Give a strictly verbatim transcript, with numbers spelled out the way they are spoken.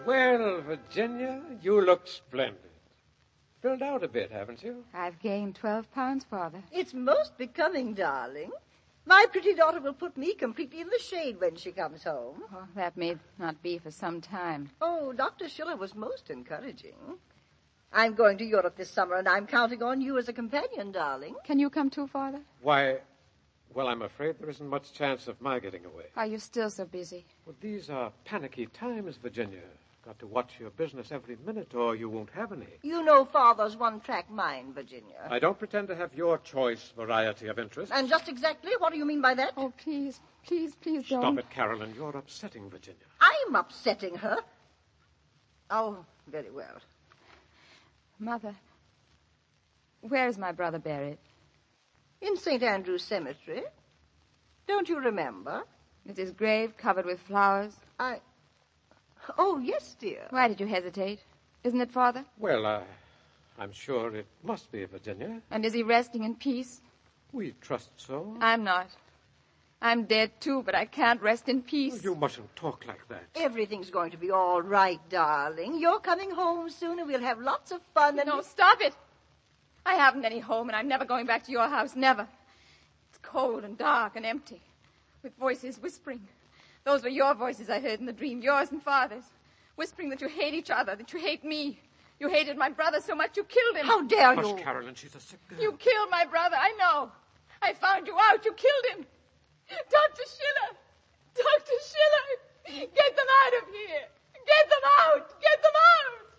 Well, Virginia, you look splendid. Filled out a bit, haven't you? I've gained twelve pounds, Father. It's most becoming, darling. My pretty daughter will put me completely in the shade when she comes home. Oh, that may not be for some time. Oh, Doctor Schiller was most encouraging. I'm going to Europe this summer, and I'm counting on you as a companion, darling. Can you come too, Father? Why, well, I'm afraid there isn't much chance of my getting away. Are you still so busy? Well, these are panicky times, Virginia. Got to watch your business every minute, or you won't have any. You know Father's one-track mind, Virginia. I don't pretend to have your choice variety of interests. And just exactly what do you mean by that? Oh, please, please, please don't. Stop it, Carolyn. You're upsetting Virginia. I'm upsetting her. Oh, very well. Mother, where is my brother buried? In Saint Andrew's Cemetery. Don't you remember? Is his grave covered with flowers? I... Oh, yes, dear. Why did you hesitate? Isn't it, Father? Well, uh, I'm sure it must be, Virginia. And is he resting in peace? We trust so. I'm not. I'm dead, too, but I can't rest in peace. Oh, you mustn't talk like that. Everything's going to be all right, darling. You're coming home soon, and we'll have lots of fun. And No, stop it. I haven't any home, and I'm never going back to your house, never. It's cold and dark and empty, with voices whispering. Those were your voices I heard in the dream, yours and Father's, whispering that you hate each other, that you hate me. You hated my brother so much you killed him. How dare you? Hush, Carolyn, she's a sick girl. You killed my brother, I know. I found you out. You killed him. Doctor Schiller! Doctor Schiller! Get them out of here! Get them out! Get them out!